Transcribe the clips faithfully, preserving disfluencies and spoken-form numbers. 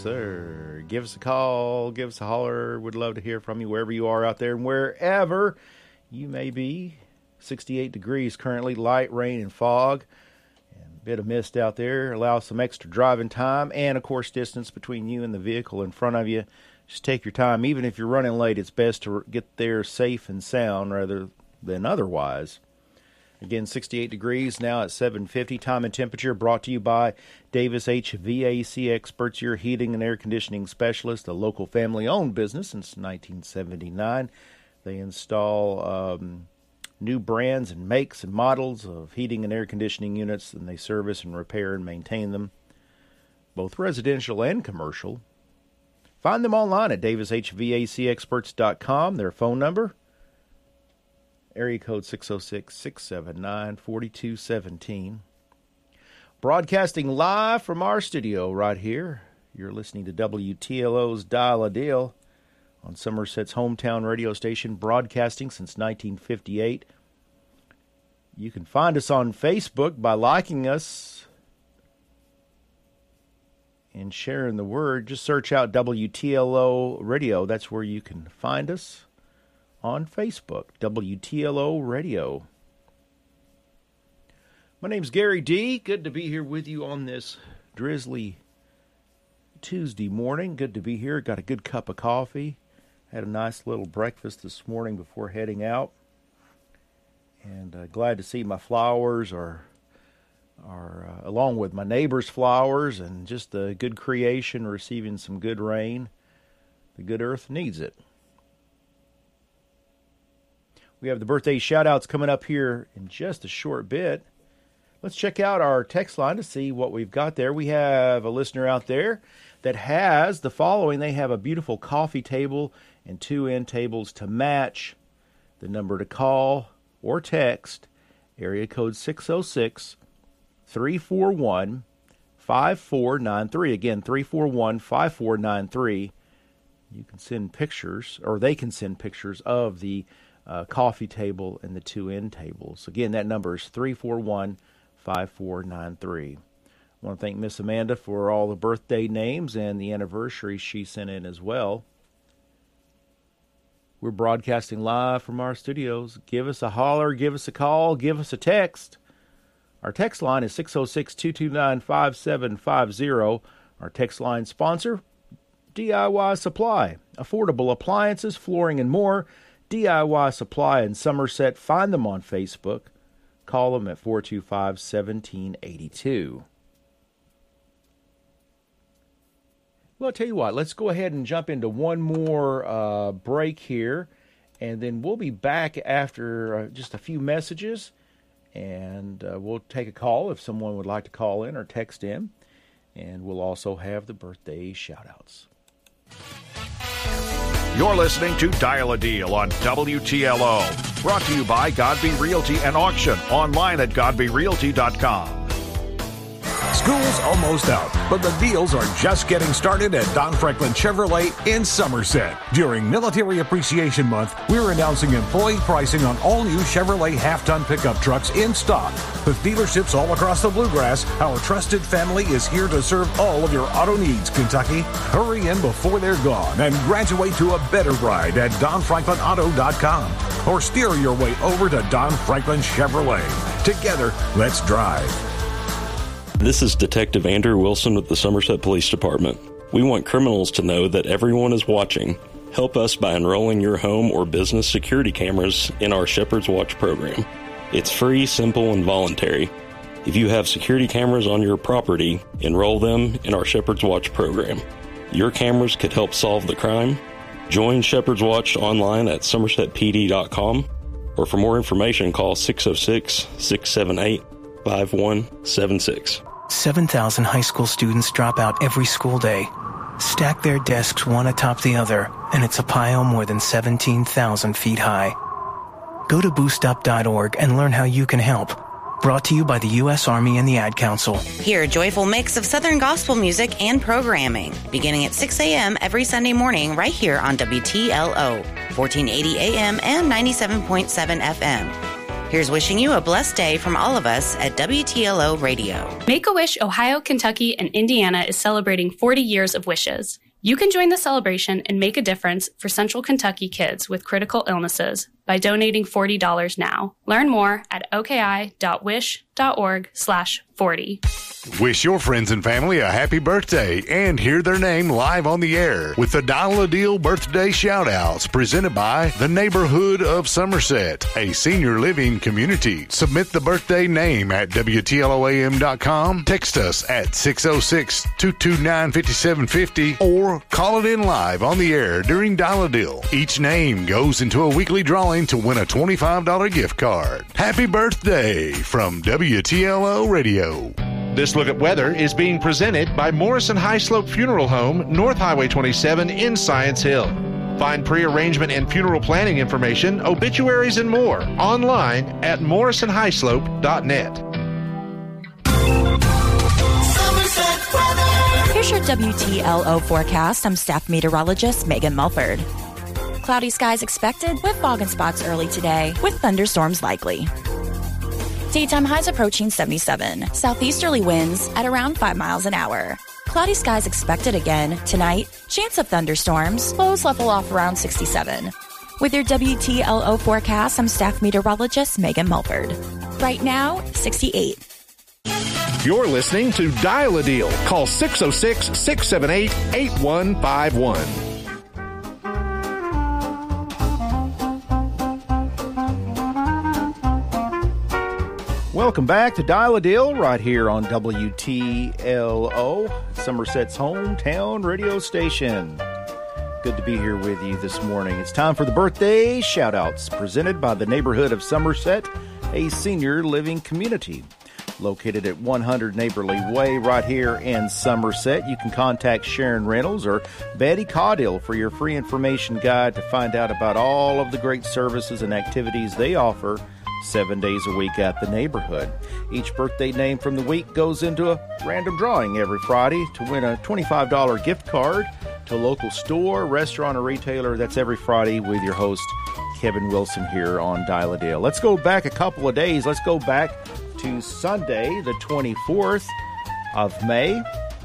sir. Give us a call. Give us a holler. Would love to hear from you wherever you are out there and wherever you may be. sixty-eight degrees currently, light rain and fog. And a bit of mist out there. Allow some extra driving time and, of course, distance between you and the vehicle in front of you. Just take your time. Even if you're running late, it's best to get there safe and sound rather than otherwise. Again, sixty-eight degrees now at seven fifty. Time and temperature brought to you by Davis H V A C Experts, your heating and air conditioning specialist, a local family-owned business since nineteen seventy-nine. They install um, new brands and makes and models of heating and air conditioning units, and they service and repair and maintain them, both residential and commercial. Find them online at davis h v a c experts dot com. Their phone number, area code six oh six, six seven nine, four two one seven. Broadcasting live from our studio right here. You're listening to W T L O's Dial a Deal on Somerset's hometown radio station, broadcasting since nineteen fifty-eight. You can find us on Facebook by liking us and sharing the word. Just search out W T L O Radio. That's where you can find us on Facebook, W T L O Radio. My name's Gary D. Good to be here with you on this drizzly Tuesday morning. Good to be here. Got a good cup of coffee. Had a nice little breakfast this morning before heading out. And uh, glad to see my flowers are, are uh, along with my neighbor's flowers, and just a good creation receiving some good rain. The good earth needs it. We have the birthday shout-outs coming up here in just a short bit. Let's check out our text line to see what we've got there. We have a listener out there that has the following. They have a beautiful coffee table and two end tables to match. The number to call or text, area code six oh six, three four one, five four nine three. Again, three four one, five four nine three. You can send pictures, or they can send pictures of the uh, coffee table and the two end tables. Again, that number is three four one, five four nine three. I want to thank Miss Amanda for all the birthday names and the anniversaries she sent in as well. We're broadcasting live from our studios. Give us a holler, give us a call, give us a text. Our text line is six oh six, two two nine, five seven five zero. Our text line sponsor, D I Y Supply. Affordable appliances, flooring, and more. D I Y Supply in Somerset. Find them on Facebook. Call them at four two five, one seven eight two. Well, I'll tell you what, let's go ahead and jump into one more uh, break here, and then we'll be back after uh, just a few messages, and uh, we'll take a call if someone would like to call in or text in, and we'll also have the birthday shout-outs. You're listening to Dial a Deal on W T L O, brought to you by Godby Realty and Auction, online at godby realty dot com. School's almost out, but the deals are just getting started at Don Franklin Chevrolet in Somerset. During Military Appreciation Month, we're announcing employee pricing on all new Chevrolet half-ton pickup trucks in stock. With dealerships all across the Bluegrass, our trusted family is here to serve all of your auto needs, Kentucky. Hurry in before they're gone and graduate to a better ride at don franklin auto dot com or steer your way over to Don Franklin Chevrolet. Together, let's drive. This is Detective Andrew Wilson with the Somerset Police Department. We want criminals to know that everyone is watching. Help us by enrolling your home or business security cameras in our Shepherd's Watch program. It's free, simple, and voluntary. If you have security cameras on your property, enroll them in our Shepherd's Watch program. Your cameras could help solve the crime. Join Shepherd's Watch online at somerset p d dot com, or for more information, call six oh six, six seven eight, five one seven six. seven thousand high school students drop out every school day. Stack their desks one atop the other, and it's a pile more than seventeen thousand feet high. Go to boost up dot org and learn how you can help. Brought to you by the U S Army and the Ad Council. Hear a joyful mix of Southern gospel music and programming, beginning at six a.m. every Sunday morning right here on W T L O, fourteen eighty A M and ninety-seven point seven F M. Here's wishing you a blessed day from all of us at W T L O Radio. Make-A-Wish Ohio, Kentucky, and Indiana is celebrating forty years of wishes. You can join the celebration and make a difference for Central Kentucky kids with critical illnesses by donating forty dollars now. Learn more at oki.wish.org slash 40. Wish your friends and family a happy birthday and hear their name live on the air with the Dial a Deal birthday shout-outs presented by the Neighborhood of Somerset, a senior living community. Submit the birthday name at W T L O A M dot com, text us at six oh six, two two nine, five seven five oh, or call it in live on the air during Dial a Deal. Each name goes into a weekly drawing to win a twenty-five dollars gift card. Happy birthday from W T L O Radio. This look at weather is being presented by Morrison High Slope Funeral Home, North Highway twenty-seven in Science Hill. Find pre-arrangement and funeral planning information, obituaries, and more online at morrison high slope dot net. Here's your W T L O forecast. I'm staff meteorologist Megan Mulford. Cloudy skies expected with fog and spots early today with thunderstorms likely. Daytime highs approaching seventy-seven. Southeasterly winds at around five miles an hour. Cloudy skies expected again tonight. Chance of thunderstorms. Lows level off around sixty-seven. With your W T L O forecast, I'm staff meteorologist Megan Mulford. Right now, sixty-eight. You're listening to Dial a Deal. Call six oh six, six seven eight, eight one five one. Welcome back to Dial a Deal right here on W T L O, Somerset's hometown radio station. Good to be here with you this morning. It's time for the birthday shout-outs presented by the Neighborhood of Somerset, a senior living community. Located at one hundred Neighborly Way right here in Somerset. You can contact Sharon Reynolds or Betty Caudill for your free information guide to find out about all of the great services and activities they offer seven days a week at the neighborhood. Each birthday name from the week goes into a random drawing every Friday to win a twenty-five dollars gift card to a local store, restaurant, or retailer. That's every Friday with your host, Kevin Wilson, here on Dial a Deal. Let's go back a couple of days. Let's go back to Sunday, the twenty-fourth of May.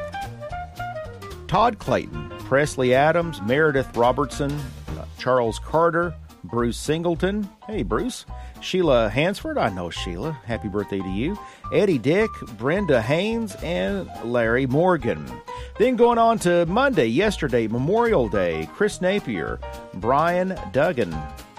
Todd Clayton, Presley Adams, Meredith Robertson, uh, Charles Carter, Bruce Singleton. Hey, Bruce. Sheila Hansford. I know Sheila. Happy birthday to you. Eddie Dick, Brenda Haynes, and Larry Morgan. Then going on to Monday, yesterday, Memorial Day, Chris Napier, Brian Duggan,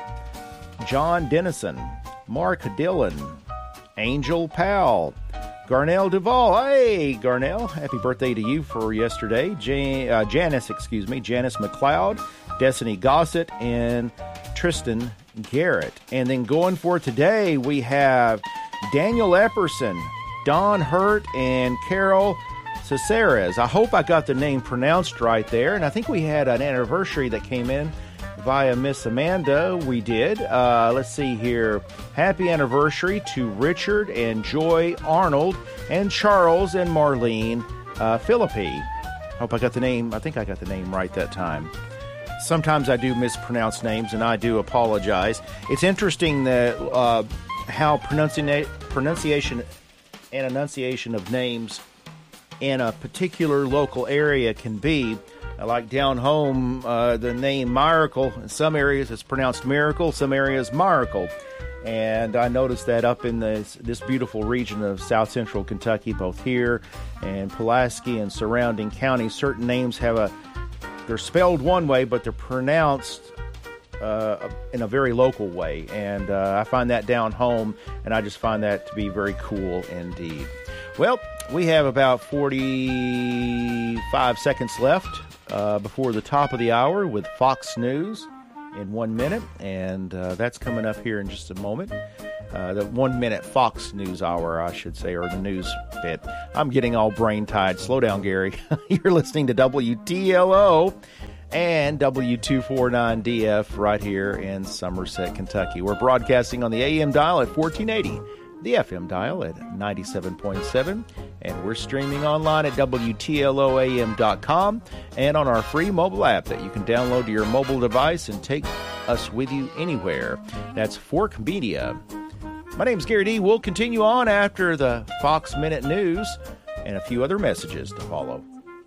John Dennison, Mark Dillon, Angel Powell, Garnell Duvall. Hey, Garnell, happy birthday to you for yesterday. Jan- uh, Janice, excuse me, Janice McLeod, Destiny Gossett, and Tristan Garrett. And then going for today, we have Daniel Epperson, Don Hurt, and Carol Cesares. I hope I got the name pronounced right there. And I think we had an anniversary that came in via Miss Amanda. We did. Uh, let's see here. Happy anniversary to Richard and Joy Arnold and Charles and Marlene uh, Philippi. Hope I got the name. I think I got the name right that time. Sometimes I do mispronounce names, and I do apologize. It's interesting that uh, how pronuncia- pronunciation and enunciation of names in a particular local area can be. Like down home, uh, the name Miracle, in some areas it's pronounced Miracle, some areas Miracle. And I noticed that up in this, this beautiful region of South Central Kentucky, both here and Pulaski and surrounding counties, certain names have a, they're spelled one way, but they're pronounced uh, in a very local way. And uh, I find that down home, and I just find that to be very cool indeed. Well, we have about forty-five seconds left uh, before the top of the hour with Fox News in one minute, and uh, that's coming up here in just a moment. Uh, the one-minute Fox News hour, I should say, or the news bit. I'm getting all brain-tied. Slow down, Gary. You're listening to W T L O and W two forty-nine D F right here in Somerset, Kentucky. We're broadcasting on the A M dial at fourteen eighty, the F M dial at ninety-seven point seven, and we're streaming online at W T L O A M dot com and on our free mobile app that you can download to your mobile device and take us with you anywhere. That's Fork Media. My name's Gary D. We'll continue on after the Fox Minute News and a few other messages to follow.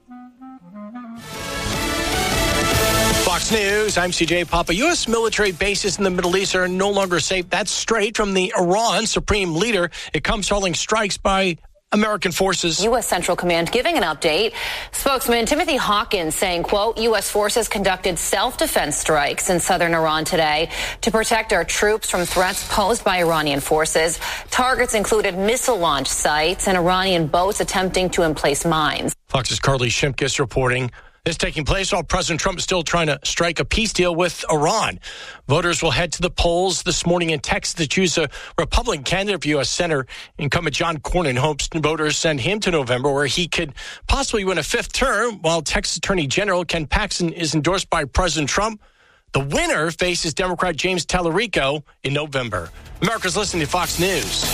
Fox News, I'm C J Papa. U S military bases in the Middle East are no longer safe. That's straight from the Iran supreme leader. It comes following strikes by American forces. U S Central Command giving an update. Spokesman Timothy Hawkins saying, quote, U S forces conducted self-defense strikes in southern Iran today to protect our troops from threats posed by Iranian forces. Targets included missile launch sites and Iranian boats attempting to emplace mines. Fox's Carly Shimkus reporting. This taking place while President Trump is still trying to strike a peace deal with Iran. Voters will head to the polls this morning in Texas to choose a Republican candidate for U S Senator. Incumbent John Cornyn hopes voters send him to November, where he could possibly win a fifth term, while Texas Attorney General Ken Paxton is endorsed by President Trump. The winner faces Democrat James Tallarico in November. America's listening to Fox News.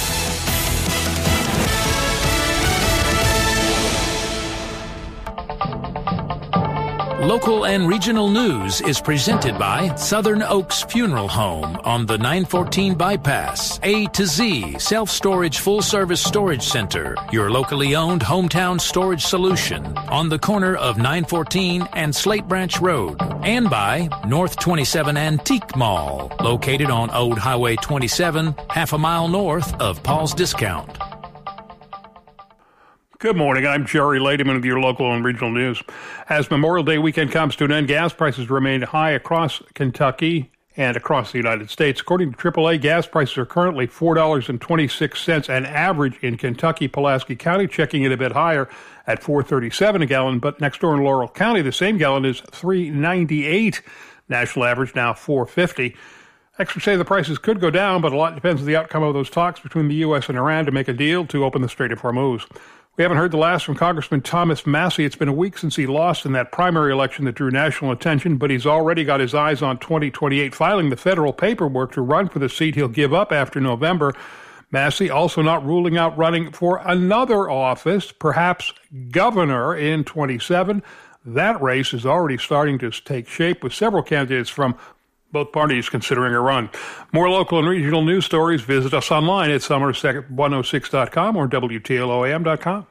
Local and regional news is presented by Southern Oaks Funeral Home on the nine fourteen bypass. A to Z Self-Storage Full-Service Storage Center, your locally owned hometown storage solution on the corner of nine fourteen and Slate Branch Road. And by North twenty-seven Antique Mall, located on Old Highway twenty-seven, half a mile north of Paul's Discount. Good morning. I'm Jerry Ladyman with your local and regional news. As Memorial Day weekend comes to an end, gas prices remain high across Kentucky and across the United States. According to triple A, gas prices are currently four dollars and twenty-six cents an average in Kentucky, Pulaski County, checking it a bit higher at four dollars and thirty-seven cents a gallon. But next door in Laurel County, the same gallon is three dollars and ninety-eight cents. National average now four dollars and fifty cents. Experts say the prices could go down, but a lot depends on the outcome of those talks between the U S and Iran to make a deal to open the Strait of Hormuz. We haven't heard the last from Congressman Thomas Massie. It's been a week since he lost in that primary election that drew national attention, but he's already got his eyes on twenty twenty-eight, filing the federal paperwork to run for the seat he'll give up after November. Massie also not ruling out running for another office, perhaps governor in twenty-seven. That race is already starting to take shape with several candidates from both parties considering a run. More local and regional news stories, visit us online at somerset one oh six dot com or W T L O A M dot com.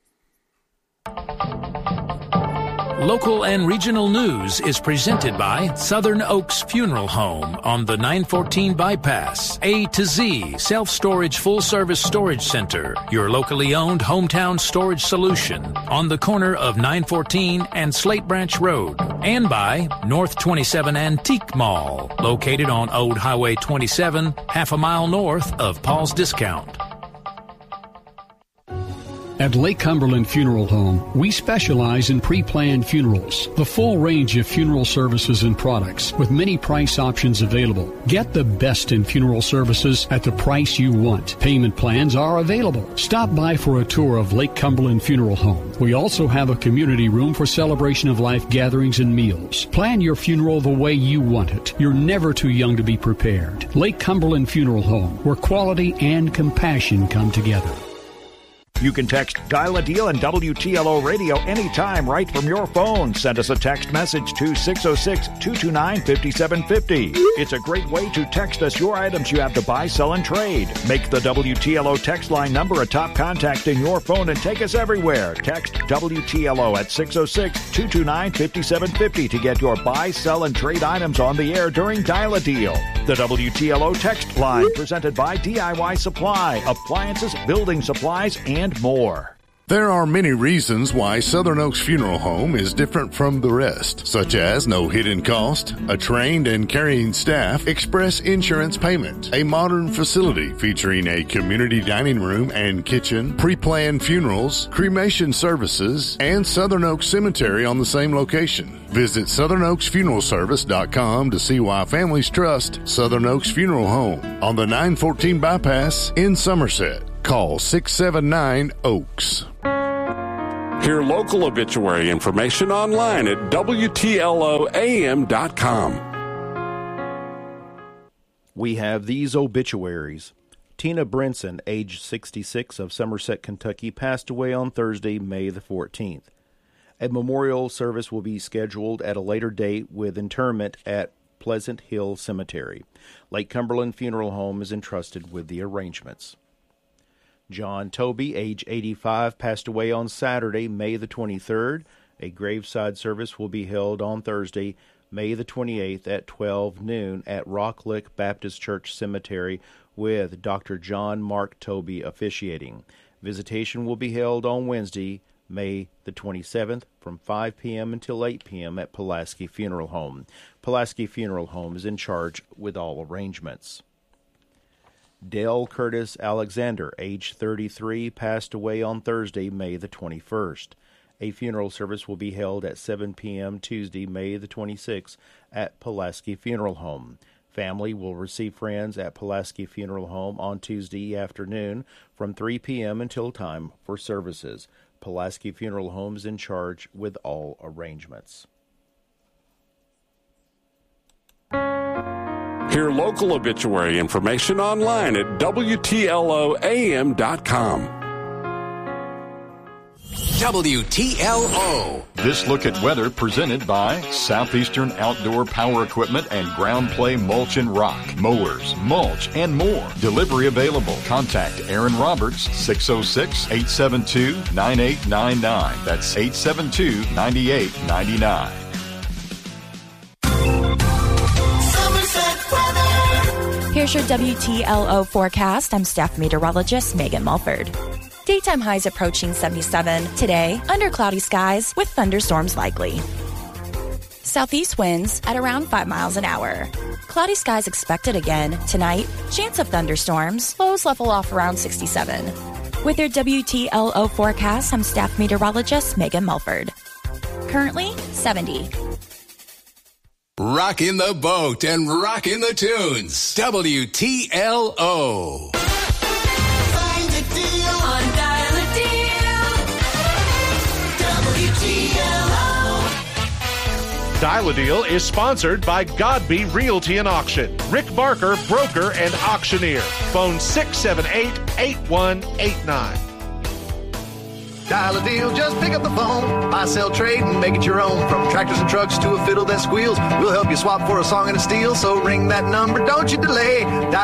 Local and regional news is presented by Southern Oaks Funeral Home on the nine fourteen bypass. A to Z Self-Storage Full-Service Storage Center, your locally owned hometown storage solution on the corner of nine fourteen and Slate Branch Road. And by North twenty-seven Antique Mall, located on Old Highway twenty-seven, half a mile north of Paul's Discount. At Lake Cumberland Funeral Home, we specialize in pre-planned funerals, the full range of funeral services and products with many price options available. Get the best in funeral services at the price you want. Payment plans are available. Stop by for a tour of Lake Cumberland Funeral Home. We also have a community room for celebration of life gatherings and meals. Plan your funeral the way you want it. You're never too young to be prepared. Lake Cumberland Funeral Home, where quality and compassion come together. You can text Dial a Deal and W T L O Radio anytime right from your phone. Send us a text message to six oh six, two two nine, five seven five oh. It's a great way to text us your items you have to buy, sell, and trade. Make the W T L O text line number a top contact in your phone and take us everywhere. Text W T L O at six oh six, two two nine, five seven five oh to get your buy, sell, and trade items on the air during Dial a Deal. The W T L O text line presented by D I Y Supply, appliances, building supplies, and more. There are many reasons why Southern Oaks Funeral Home is different from the rest, such as no hidden cost, a trained and caring staff, express insurance payment, a modern facility featuring a community dining room and kitchen, pre-planned funerals, cremation services, and Southern Oaks Cemetery on the same location. Visit southern oaks funeral service dot com to see why families trust Southern Oaks Funeral Home on the nine fourteen bypass in Somerset. Call six seven nine, Oaks. Hear local obituary information online at W T L O A M dot com. We have these obituaries. Tina Brinson, age sixty-six, of Somerset, Kentucky, passed away on Thursday, May the fourteenth. A memorial service will be scheduled at a later date with interment at Pleasant Hill Cemetery. Lake Cumberland Funeral Home is entrusted with the arrangements. John Toby, age eighty-five, passed away on Saturday, May the twenty-third. A graveside service will be held on Thursday, May the twenty-eighth at twelve noon at Rock Lick Baptist Church Cemetery with Doctor John Mark Toby officiating. Visitation will be held on Wednesday, May the twenty-seventh from five p.m. until eight p.m. at Pulaski Funeral Home. Pulaski Funeral Home is in charge with all arrangements. Dale Curtis Alexander, age thirty-three, passed away on Thursday, May the twenty-first. A funeral service will be held at seven p.m. Tuesday, May the twenty-sixth at Pulaski Funeral Home. Family will receive friends at Pulaski Funeral Home on Tuesday afternoon from three p.m. until time for services. Pulaski Funeral Home is in charge with all arrangements. Hear local obituary information online at W T L O A M dot com. W T L O. This look at weather presented by Southeastern Outdoor Power Equipment and Ground Play Mulch and Rock, mowers, mulch, and more. Delivery available. Contact Aaron Roberts, six oh six, eight seven two, nine eight nine nine. That's eight seven two, nine eight nine nine. Here's your W T L O forecast. I'm staff meteorologist Megan Mulford. Daytime highs approaching seventy-seven. Today, under cloudy skies with thunderstorms likely. Southeast winds at around five miles an hour. Cloudy skies expected again tonight. Chance of thunderstorms. Lows level off around sixty-seven. With your W T L O forecast, I'm staff meteorologist Megan Mulford. Currently, seventy. Rockin' the boat and rockin' the tunes. W T L O. Find a deal on Dial a Deal. W T L O. Dial a Deal is sponsored by Godby Realty and Auction. Rick Barker, broker and auctioneer. Phone six seven eight, eight one eight nine. Dial a Deal, just pick up the phone. Buy, sell, trade, and make it your own. From tractors and trucks to a fiddle that squeals, we'll help you swap for a song and a steal. So ring that number, don't you delay. Dial